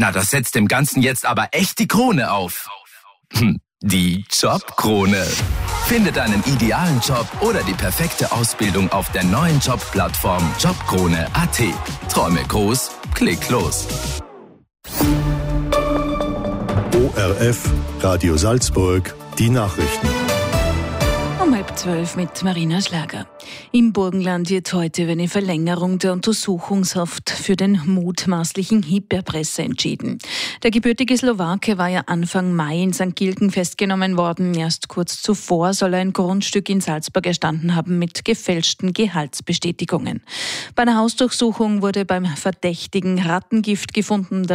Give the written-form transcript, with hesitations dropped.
Na, das setzt dem Ganzen jetzt aber echt die Krone auf. Die Jobkrone. Finde deinen idealen Job oder die perfekte Ausbildung auf der neuen Jobplattform Jobkrone.at. Träume groß, klick los. ORF, Radio Salzburg, die Nachrichten. Um 11:30 mit Marina Schlager. Im Burgenland wird heute über eine Verlängerung der Untersuchungshaft für den mutmaßlichen Hieb-Erpresser entschieden. Der gebürtige Slowake war ja Anfang Mai in St. Gilgen festgenommen worden. Erst kurz zuvor soll er ein Grundstück in Salzburg erstanden haben mit gefälschten Gehaltsbestätigungen. Bei einer Hausdurchsuchung wurde beim Verdächtigen Rattengift gefunden.